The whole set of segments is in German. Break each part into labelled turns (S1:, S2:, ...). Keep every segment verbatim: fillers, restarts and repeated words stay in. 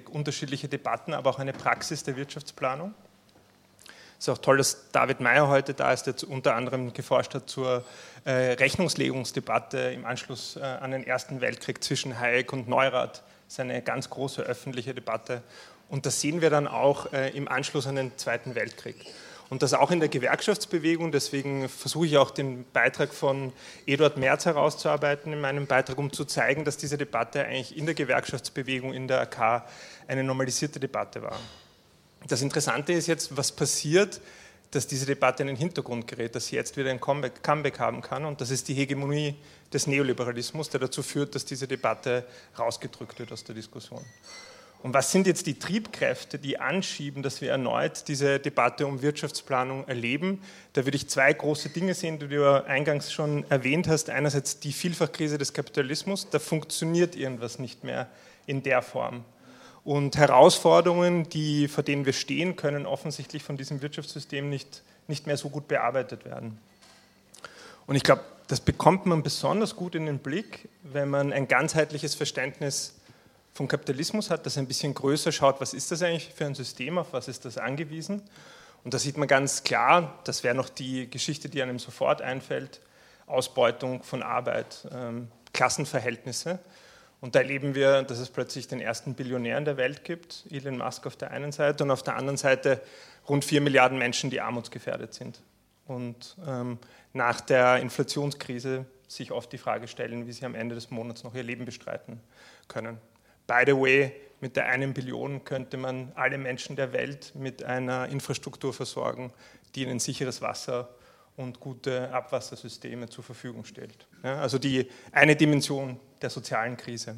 S1: unterschiedliche Debatten, aber auch eine Praxis der Wirtschaftsplanung. Es ist auch toll, dass David Meyer heute da ist, der unter anderem geforscht hat zur äh, Rechnungslegungsdebatte im Anschluss äh, an den Ersten Weltkrieg zwischen Hayek und Neurath. Das ist eine ganz große öffentliche Debatte. Und das sehen wir dann auch äh, im Anschluss an den Zweiten Weltkrieg. Und das auch in der Gewerkschaftsbewegung, deswegen versuche ich auch den Beitrag von Eduard Merz herauszuarbeiten in meinem Beitrag, um zu zeigen, dass diese Debatte eigentlich in der Gewerkschaftsbewegung, in der A K, eine normalisierte Debatte war. Das Interessante ist jetzt, was passiert, dass diese Debatte in den Hintergrund gerät, dass sie jetzt wieder ein Comeback, Comeback haben kann, und das ist die Hegemonie des Neoliberalismus, der dazu führt, dass diese Debatte rausgedrückt wird aus der Diskussion. Und was sind jetzt die Triebkräfte, die anschieben, dass wir erneut diese Debatte um Wirtschaftsplanung erleben? Da würde ich zwei große Dinge sehen, die du eingangs schon erwähnt hast. Einerseits die Vielfachkrise des Kapitalismus, da funktioniert irgendwas nicht mehr in der Form. Und Herausforderungen, die, vor denen wir stehen, können offensichtlich von diesem Wirtschaftssystem nicht, nicht mehr so gut bearbeitet werden. Und ich glaube, das bekommt man besonders gut in den Blick, wenn man ein ganzheitliches Verständnis vom Kapitalismus hat, das ein bisschen größer schaut, was ist das eigentlich für ein System, auf was ist das angewiesen. Und da sieht man ganz klar, das wäre noch die Geschichte, die einem sofort einfällt, Ausbeutung von Arbeit, ähm, Klassenverhältnisse. Und da erleben wir, dass es plötzlich den ersten Billionär in der Welt gibt, Elon Musk auf der einen Seite, und auf der anderen Seite rund vier Milliarden Menschen, die armutsgefährdet sind. Und ähm, nach der Inflationskrise sich oft die Frage stellen, wie sie am Ende des Monats noch ihr Leben bestreiten können. By the way, mit der einen Billion könnte man alle Menschen der Welt mit einer Infrastruktur versorgen, die ihnen sicheres Wasser und gute Abwassersysteme zur Verfügung stellt. Ja, also die eine Dimension der sozialen Krise.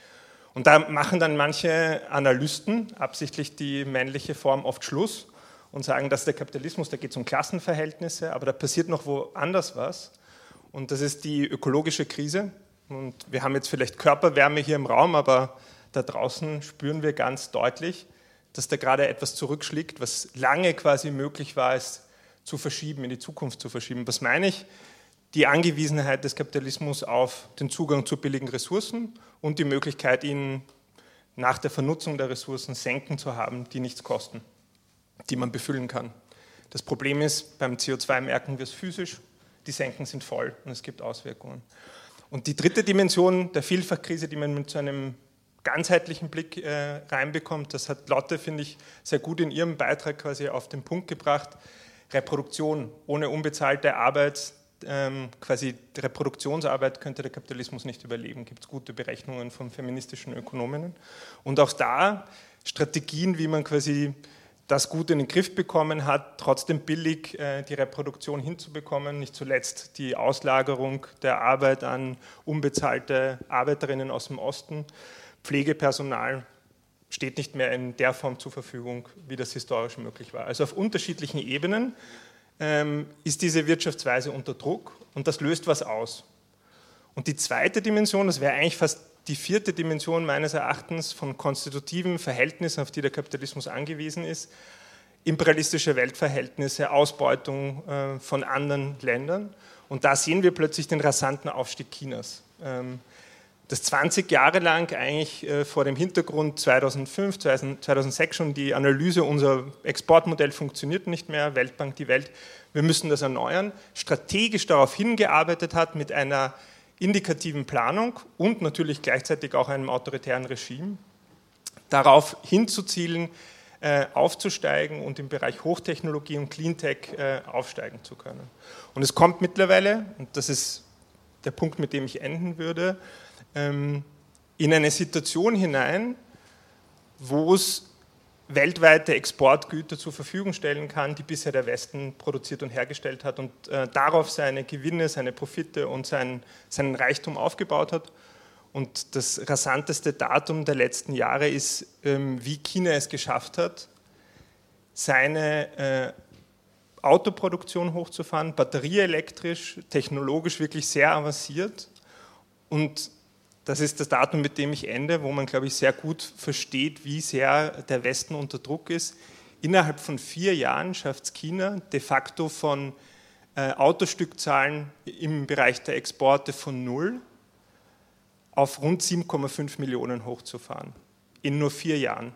S1: Und da machen dann manche Analysten absichtlich die männliche Form oft Schluss und sagen, dass der Kapitalismus, da geht es um Klassenverhältnisse, aber da passiert noch woanders was. Und das ist die ökologische Krise. Und wir haben jetzt vielleicht Körperwärme hier im Raum, aber da draußen spüren wir ganz deutlich, dass da gerade etwas zurückschlägt, was lange quasi möglich war, es zu verschieben, in die Zukunft zu verschieben. Was meine ich? Die Angewiesenheit des Kapitalismus auf den Zugang zu billigen Ressourcen und die Möglichkeit, ihn nach der Vernutzung der Ressourcen Senken zu haben, die nichts kosten, die man befüllen kann. Das Problem ist, beim C O zwei merken wir es physisch, die Senken sind voll und es gibt Auswirkungen. Und die dritte Dimension der Vielfachkrise, die man mit so einem ganzheitlichen Blick äh, reinbekommt, das hat Lotte, finde ich, sehr gut in ihrem Beitrag quasi auf den Punkt gebracht. Reproduktion ohne unbezahlte Arbeit, ähm, quasi Reproduktionsarbeit könnte der Kapitalismus nicht überleben. Gibt es gute Berechnungen von feministischen Ökonominnen. Und auch da Strategien, wie man quasi das gut in den Griff bekommen hat, trotzdem billig äh, die Reproduktion hinzubekommen, nicht zuletzt die Auslagerung der Arbeit an unbezahlte Arbeiterinnen aus dem Osten. Pflegepersonal steht nicht mehr in der Form zur Verfügung, wie das historisch möglich war. Also auf unterschiedlichen Ebenen ähm, ist diese Wirtschaftsweise unter Druck und das löst was aus. Und die zweite Dimension, das wäre eigentlich fast die vierte Dimension meines Erachtens von konstitutiven Verhältnissen, auf die der Kapitalismus angewiesen ist, imperialistische Weltverhältnisse, Ausbeutung äh, von anderen Ländern. Und da sehen wir plötzlich den rasanten Aufstieg Chinas. Ähm, das zwanzig Jahre lang eigentlich äh, vor dem Hintergrund zweitausendfünf, zweitausendsechs schon die Analyse, unser Exportmodell funktioniert nicht mehr, Weltbank, die Welt, wir müssen das erneuern, strategisch darauf hingearbeitet hat mit einer indikativen Planung und natürlich gleichzeitig auch einem autoritären Regime, darauf hinzuzielen, äh, aufzusteigen und im Bereich Hochtechnologie und Cleantech äh, aufsteigen zu können. Und es kommt mittlerweile, und das ist der Punkt, mit dem ich enden würde, ähm, in eine Situation hinein, wo es weltweite Exportgüter zur Verfügung stellen kann, die bisher der Westen produziert und hergestellt hat und äh, darauf seine Gewinne, seine Profite und seinen, seinen Reichtum aufgebaut hat. Und das rasanteste Datum der letzten Jahre ist, ähm, wie China es geschafft hat, seine äh, Autoproduktion hochzufahren, batterieelektrisch, technologisch wirklich sehr avanciert. Und das ist das Datum, mit dem ich ende, wo man, glaube ich, sehr gut versteht, wie sehr der Westen unter Druck ist. Innerhalb von vier Jahren schafft es China de facto von äh, Autostückzahlen im Bereich der Exporte von null auf rund sieben Komma fünf Millionen hochzufahren. In nur vier Jahren.